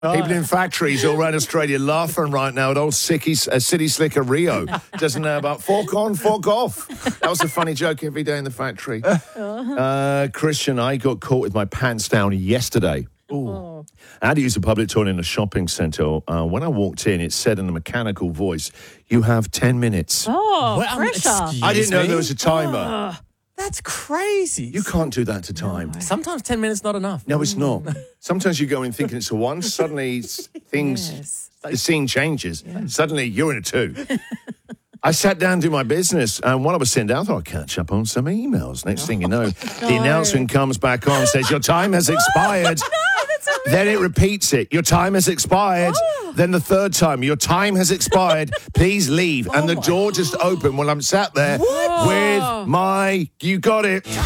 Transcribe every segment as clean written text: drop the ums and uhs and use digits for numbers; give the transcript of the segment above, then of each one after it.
People in factories all around Australia laughing right now at old City Slicker Rio. Doesn't know about fork on, fork off. That was a funny joke every day in the factory. Christian, I got caught with my pants down yesterday. Ooh. I had to use a public toilet in a shopping centre. When I walked in, it said in a mechanical voice, "You have 10 minutes." Oh, pressure. I didn't know there was a timer. That's crazy. You can't do that to time. Sometimes 10 minutes not enough. No, it's not. Sometimes you go in thinking it's a one, suddenly the scene changes. Yeah. Suddenly you're in a two. I sat down to do my business, and while I was sitting down, I thought I'd catch up on some emails. Next thing you know, the announcement comes back on, says, "Your time has expired." Then it repeats it. "Your time has expired." Then the third time, "Your time has expired. Please leave." And the door just opened while I'm sat there with my, you got it. The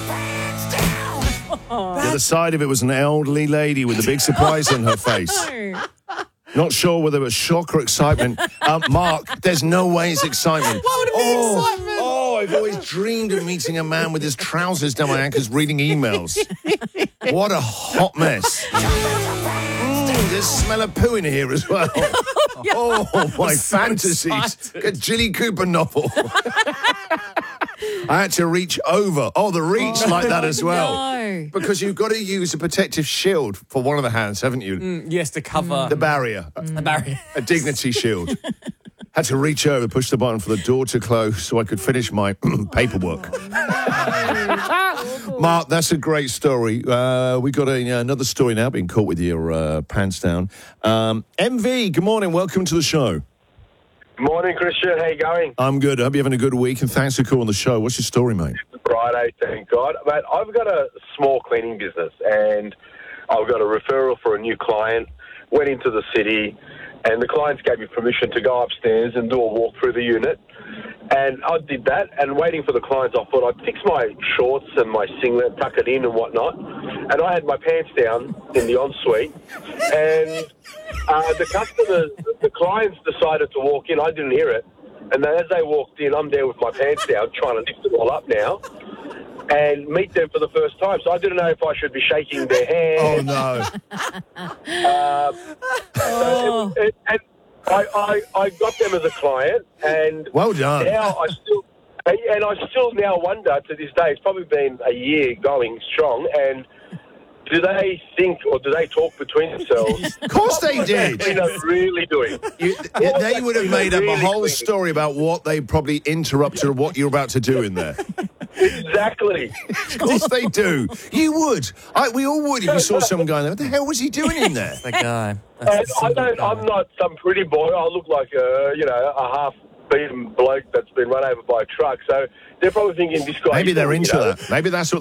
other side of it was an elderly lady with a big surprise on her face. Not sure whether it was shock or excitement. Mark, there's no way it's excitement. What would it be excitement? Oh, I've always dreamed of meeting a man with his trousers down my ankles reading emails. What a hot mess. There's smell of poo in here as well. Oh, my fantasies. A Jilly Cooper novel. I had to reach over. Oh, the reach like that as well. No. Because you've got to use a protective shield for one of the hands, haven't you? Yes, to cover the barrier. the barrier. A dignity shield. Had to reach over, push the button for the door to close so I could finish my paperwork. Mark, that's a great story. We got another story now, being caught with your pants down. MV, good morning. Welcome to the show. Morning, Christian. How you going? I'm good. I hope you're having a good week, and thanks for calling the show. What's your story, mate? Friday, thank God. Mate, I've got a small cleaning business, and I've got a referral for a new client. Went into the city, and the clients gave me permission to go upstairs and do a walk through the unit. And I did that, and waiting for the clients, I thought I'd fix my shorts and my singlet, tuck it in and whatnot. And I had my pants down in the ensuite, and the clients decided to walk in. I didn't hear it. And then as they walked in, I'm there with my pants down, trying to lift it all up now, and meet them for the first time. So I didn't know if I should be shaking their hand. Oh, no. And I got them as a client, and well done. Now I still now wonder to this day. It's probably been a year going strong, and do they think or do they talk between themselves? Of course they did. They're really doing. They would have made up a whole story about what they probably interrupted or what you're about to do in there. Exactly. Of course they do. You would. We all would if you saw someone going there. What the hell was he doing in there? That guy. I'm not some pretty boy. I look like a half-beaten bloke that's been run over by a truck. So they're probably thinking this guy. Maybe they're into that. Maybe that's what